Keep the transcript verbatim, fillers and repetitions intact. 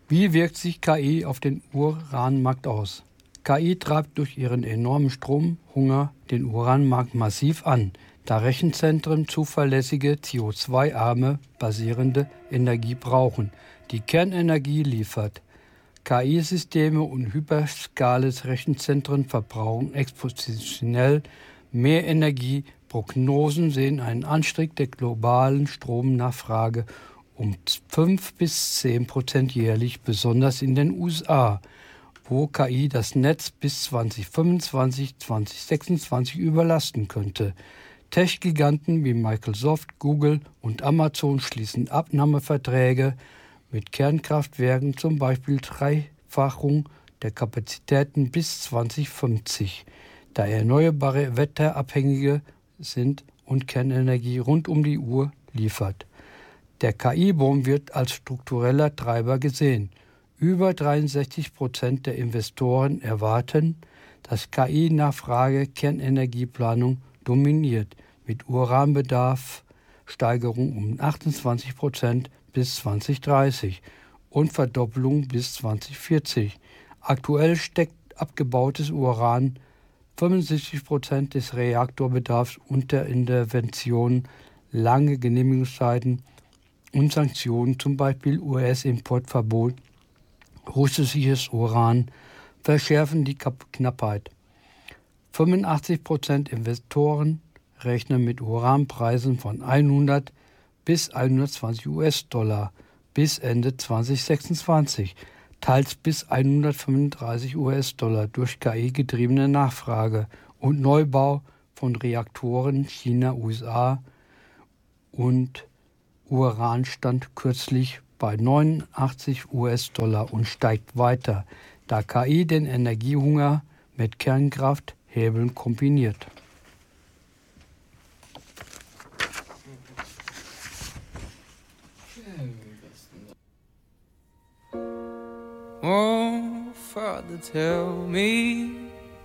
Wie wirkt sich K I auf den Uranmarkt aus? K I treibt durch ihren enormen Stromhunger den Uranmarkt massiv an, da Rechenzentren zuverlässige, C O zwei arme basierende Energie brauchen, die Kernenergie liefert. K I-Systeme und hyperskales Rechenzentren verbrauchen exponentiell mehr Energie. Prognosen sehen einen Anstieg der globalen Stromnachfrage um fünf bis zehn Prozent jährlich, besonders in den U S A, wo K I das Netz bis zwanzig fünfundzwanzig, zwanzig sechsundzwanzig überlasten könnte. Tech-Giganten wie Microsoft, Google und Amazon schließen Abnahmeverträge mit Kernkraftwerken, zum Beispiel Dreifachung der Kapazitäten bis zwanzig fünfzig, da erneuerbare wetterabhängige sind und Kernenergie rund um die Uhr liefert. Der K I-Boom wird als struktureller Treiber gesehen. Über dreiundsechzig Prozent der Investoren erwarten, dass K I-Nachfrage Kernenergieplanung dominiert, mit Uranbedarfssteigerung um achtundzwanzig Prozent bis zwanzig dreißig und Verdoppelung bis zwanzig vierzig. Aktuell steckt abgebautes Uran fünfundsiebzig Prozent des Reaktorbedarfs unter Interventionen, lange Genehmigungszeiten und Sanktionen, zum Beispiel U S-Importverbot. Russisches Uran verschärfen die Knappheit. fünfundachtzig Prozent Investoren rechnen mit Uranpreisen von hundert bis hundertzwanzig US-Dollar bis Ende zwanzig sechsundzwanzig, teils bis hundertfünfunddreißig US-Dollar durch K I-getriebene Nachfrage und Neubau von Reaktoren China, U S A und Uran stand kürzlich bei neunundachtzig US-Dollar und steigt weiter, da K I den Energiehunger mit Kernkrafthebeln kombiniert. Oh, Father, tell me